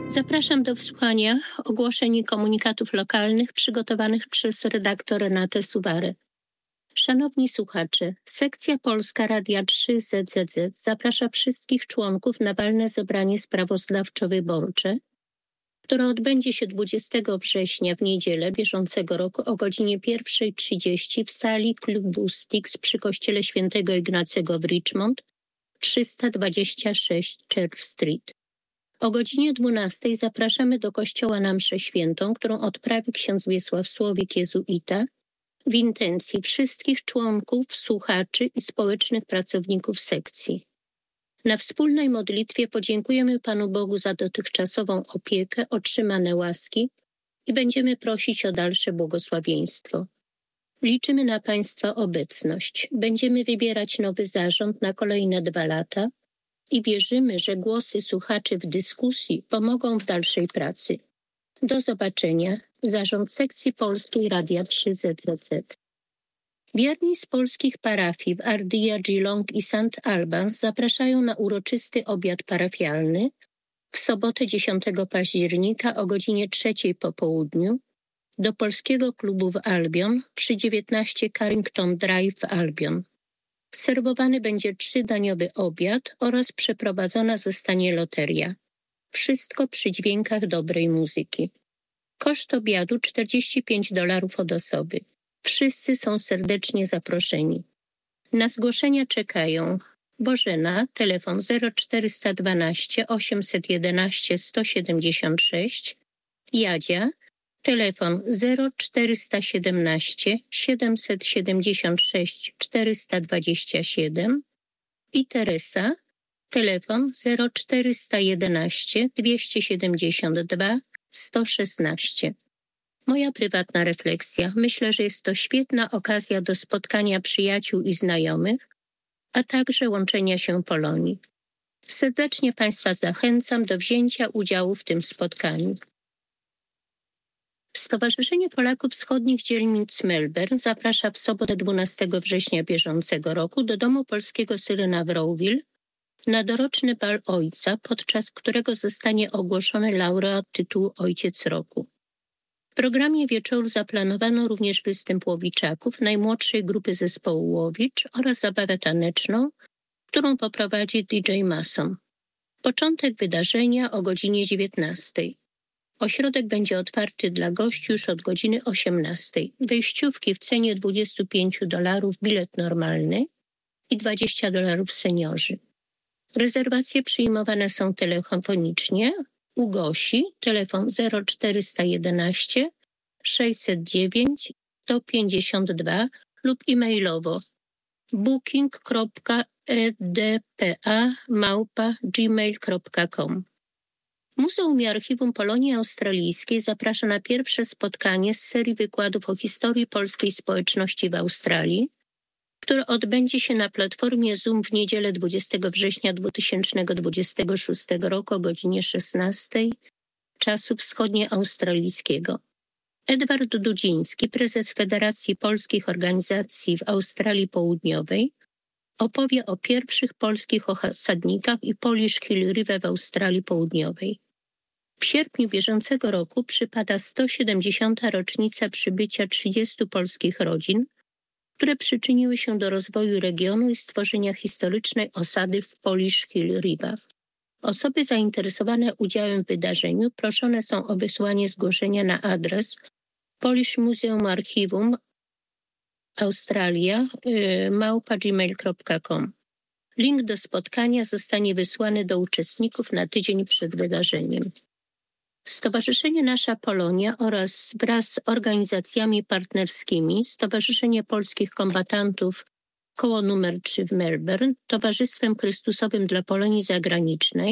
Zapraszam do wysłuchania ogłoszeń i komunikatów lokalnych przygotowanych przez redaktor Renatę Suwarę. Szanowni słuchacze, sekcja polska Radia 3 ZZZ zaprasza wszystkich członków na walne zebranie sprawozdawczo-wyborcze, które odbędzie się 20 września w niedzielę bieżącego roku o godzinie 1:30 w sali klubu Styx przy kościele świętego Ignacego w Richmond, 326 Church Street. O godzinie 12 zapraszamy do kościoła na mszę świętą, którą odprawi ksiądz Wiesław Słowik, jezuita, w intencji wszystkich członków, słuchaczy i społecznych pracowników sekcji. Na wspólnej modlitwie podziękujemy Panu Bogu za dotychczasową opiekę, otrzymane łaski i będziemy prosić o dalsze błogosławieństwo. Liczymy na Państwa obecność. Będziemy wybierać nowy zarząd na kolejne 2 lata i wierzymy, że głosy słuchaczy w dyskusji pomogą w dalszej pracy. Do zobaczenia. Zarząd sekcji polskiej Radia 3 ZZZ. Wierni z polskich parafii w Ardea, Geelong i St. Albans zapraszają na uroczysty obiad parafialny w sobotę 10 października o godzinie 3 po południu do Polskiego Klubu w Albion przy 19 Carrington Drive w Albion. Serwowany będzie 3-daniowy obiad oraz przeprowadzona zostanie loteria. Wszystko przy dźwiękach dobrej muzyki. Koszt obiadu $45 od osoby. Wszyscy są serdecznie zaproszeni. Na zgłoszenia czekają Bożena, telefon 0412 811 176, Jadzia, telefon 0417 776 427 i Teresa, telefon 0411 272 116. Moja prywatna refleksja. Myślę, że jest to świetna okazja do spotkania przyjaciół i znajomych, a także łączenia się Polonii. Serdecznie Państwa zachęcam do wzięcia udziału w tym spotkaniu. Stowarzyszenie Polaków Wschodnich Dzielnic Melbourne zaprasza w sobotę 12 września bieżącego roku do Domu Polskiego Syrena w Rowville na doroczny bal ojca, podczas którego zostanie ogłoszony laureat tytułu Ojciec Roku. W programie wieczoru zaplanowano również występ łowiczaków najmłodszej grupy zespołu Łowicz oraz zabawę taneczną, którą poprowadzi DJ Mason. Początek wydarzenia o godzinie 19. Ośrodek będzie otwarty dla gości już od godziny 18. Wejściówki w cenie $25 bilet normalny i $20 seniorzy. Rezerwacje przyjmowane są telefonicznie u Gosi, telefon 0411 609 152 lub e-mailowo booking.edpa@gmail.com. Muzeum i Archiwum Polonii Australijskiej zaprasza na pierwsze spotkanie z serii wykładów o historii polskiej społeczności w Australii, które odbędzie się na platformie Zoom w niedzielę 20 września 2026 roku o godzinie 16 czasu wschodnioaustralijskiego. Edward Dudziński, prezes Federacji Polskich Organizacji w Australii Południowej, opowie o pierwszych polskich osadnikach i Polish Hill River w Australii Południowej. W sierpniu bieżącego roku przypada 170. rocznica przybycia 30 polskich rodzin, które przyczyniły się do rozwoju regionu i stworzenia historycznej osady w Polish Hill River. Osoby zainteresowane udziałem w wydarzeniu proszone są o wysłanie zgłoszenia na adres Polish Museum Archiwum Australia @gmail.com. Link do spotkania zostanie wysłany do uczestników na tydzień przed wydarzeniem. Stowarzyszenie Nasza Polonia oraz wraz z organizacjami partnerskimi Stowarzyszenie Polskich Kombatantów Koło nr 3 w Melbourne, Towarzystwem Chrystusowym dla Polonii Zagranicznej